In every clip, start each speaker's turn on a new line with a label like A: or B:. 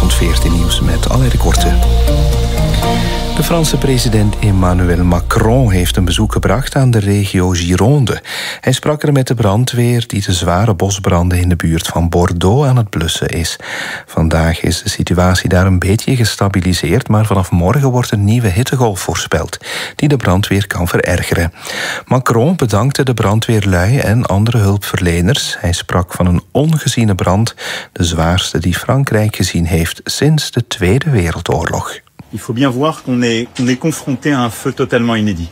A: Goedenavond, 14 Nieuws met Alain de Korte. De Franse president Emmanuel Macron heeft een bezoek gebracht aan de regio Gironde. Hij sprak er met de brandweer die de zware bosbranden in de buurt van Bordeaux aan het blussen is. Vandaag is de situatie daar een beetje gestabiliseerd, maar vanaf morgen wordt een nieuwe hittegolf voorspeld, die de brandweer kan verergeren. Macron bedankte de brandweerlui en andere hulpverleners. Hij sprak van een ongeziene brand, de zwaarste die Frankrijk gezien heeft sinds de Tweede Wereldoorlog.
B: Il faut bien voir qu'on est confronté à un feu totalement inédit.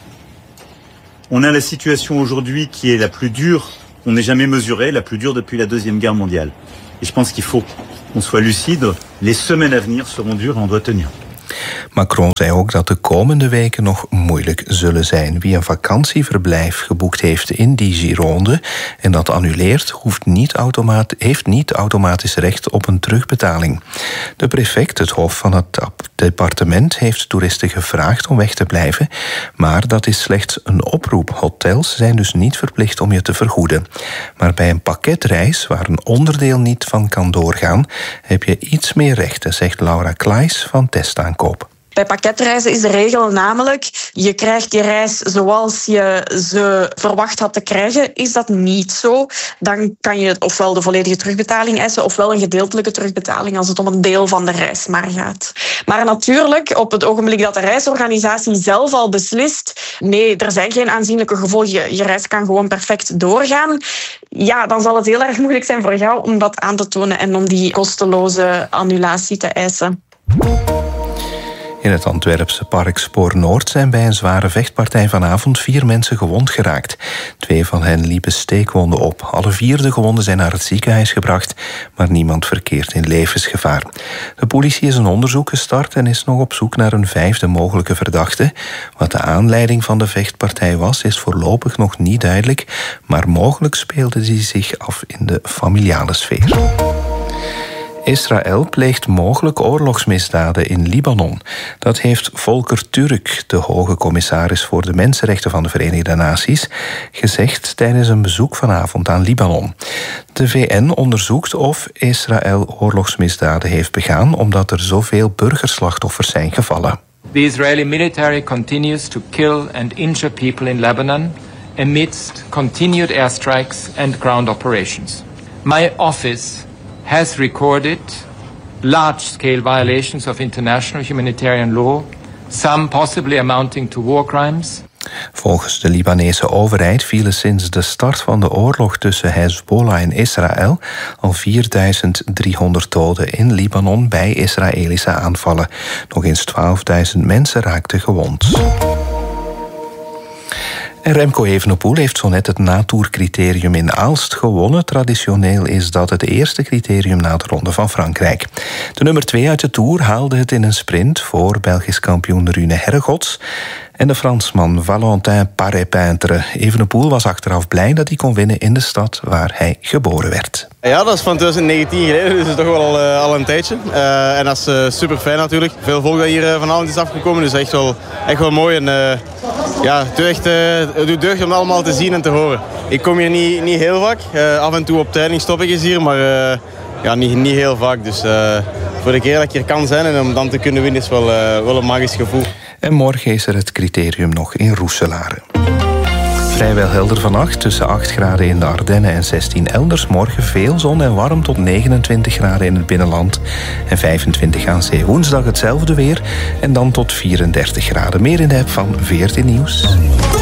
B: On a la situation aujourd'hui qui est la plus dure qu'on n'ait jamais mesurée, la plus dure depuis la Deuxième Guerre mondiale. Et je pense qu'il faut qu'on soit lucide. Les semaines à venir seront dures et on doit tenir.
A: Macron zei ook dat de komende weken nog moeilijk zullen zijn. Wie een vakantieverblijf geboekt heeft in die Gironde en dat annuleert, heeft niet automatisch recht op een terugbetaling. De prefect, het hoofd van het departement, heeft toeristen gevraagd om weg te blijven, maar dat is slechts een oproep. Hotels zijn dus niet verplicht om je te vergoeden. Maar bij een pakketreis waar een onderdeel niet van kan doorgaan, heb je iets meer rechten, zegt Laura Klaes van Testaankoop.
C: Bij pakketreizen is de regel namelijk, je krijgt die reis zoals je ze verwacht had te krijgen. Is dat niet zo, dan kan je ofwel de volledige terugbetaling eisen ofwel een gedeeltelijke terugbetaling als het om een deel van de reis maar gaat. Maar natuurlijk, op het ogenblik dat de reisorganisatie zelf al beslist, nee, er zijn geen aanzienlijke gevolgen, je reis kan gewoon perfect doorgaan, ja, dan zal het heel erg moeilijk zijn voor jou om dat aan te tonen en om die kosteloze annulatie te eisen.
A: In het Antwerpse park Spoor Noord zijn bij een zware vechtpartij vanavond 4 mensen gewond geraakt. 2 van hen liepen steekwonden op. Alle 4 de gewonden zijn naar het ziekenhuis gebracht, maar niemand verkeert in levensgevaar. De politie is een onderzoek gestart en is nog op zoek naar een 5e mogelijke verdachte. Wat de aanleiding van de vechtpartij was, is voorlopig nog niet duidelijk, maar mogelijk speelde die zich af in de familiale sfeer. Israël pleegt mogelijk oorlogsmisdaden in Libanon. Dat heeft Volker Turk, de hoge commissaris voor de mensenrechten van de Verenigde Naties, gezegd tijdens een bezoek vanavond aan Libanon. De VN onderzoekt of Israël oorlogsmisdaden heeft begaan omdat er zoveel burgerslachtoffers zijn gevallen.
D: The Israeli military continues to kill and injure people in Lebanon amidst continued airstrikes and ground operations. My office has recorded large-scale violations of international humanitarian law, some possibly amounting to war crimes.
A: Volgens de Libanese overheid vielen sinds de start van de oorlog tussen Hezbollah en Israël al 4.300 doden in Libanon bij Israëlische aanvallen. Nog eens 12.000 mensen raakten gewond. En Remco Evenepoel heeft zo net het natoercriterium in Aalst gewonnen. Traditioneel is dat het eerste criterium na de Ronde van Frankrijk. De nummer 2 uit de Tour haalde het in een sprint voor Belgisch kampioen Rune Herregots en de Fransman Valentin Paré-Peintre. Evenepoel was achteraf blij dat hij kon winnen in de stad waar hij geboren werd.
E: Ja, dat is van 2019 geleden, dus dat is toch wel al een tijdje. En dat is super fijn natuurlijk. Veel volk dat hier vanavond is afgekomen, dus echt wel mooi. En ja, het doet deugd om het allemaal te zien en te horen. Ik kom hier niet heel vaak. Af en toe op training stop ik eens hier, maar ja, niet heel vaak. Dus voor de keer dat ik hier kan zijn en om dan te kunnen winnen is wel een magisch gevoel.
A: En morgen is er het criterium nog in Roeselare. Vrijwel helder vannacht, tussen 8 graden in de Ardennen en 16 elders. Morgen veel zon en warm tot 29 graden in het binnenland en 25 aan zee. Woensdag hetzelfde weer en dan tot 34 graden. Meer in de app van 14 Nieuws.